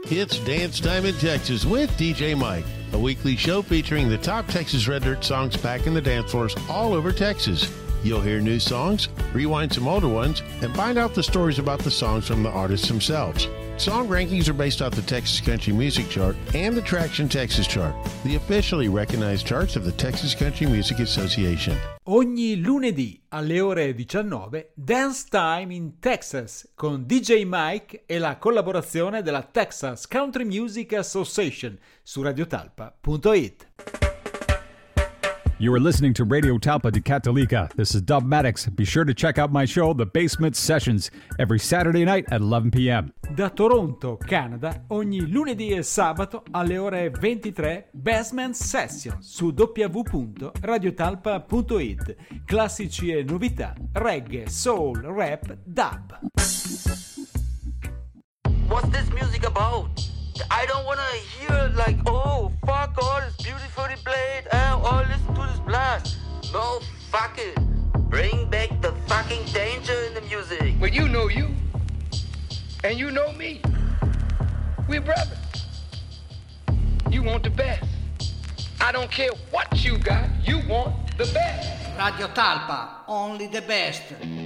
It's Dance Time in Texas with DJ Mike, a weekly show featuring the top Texas Red Dirt songs packing the dance floors all over Texas. You'll hear new songs, rewind some older ones, and find out the stories about the songs from the artists themselves. Song rankings are based off the Texas Country Music Chart and the Traction Texas Chart, the officially recognized charts of the Texas Country Music Association. Ogni lunedì alle ore 19, Dance Time in Texas con DJ Mike e la collaborazione della Texas Country Music Association su radiotalpa.it. You are listening to Radio Talpa de Catalica. This is Dub Maddox. Be sure to check out my show, The Basement Sessions, every Saturday night at 11 p.m. Da Toronto, Canada, ogni lunedì e sabato alle ore 23, Basement Sessions su www.radiotalpa.it. Classici e novità, reggae, soul, rap, dub. What's this music about? I don't wanna hear like, oh, fuck all this beautifully played, or listen to this blast. No, fuck it. Bring back the fucking danger in the music. Well, you know you, and you know me. We're brothers. You want the best. I don't care what you got, you want the best. Radio Talpa, only the best.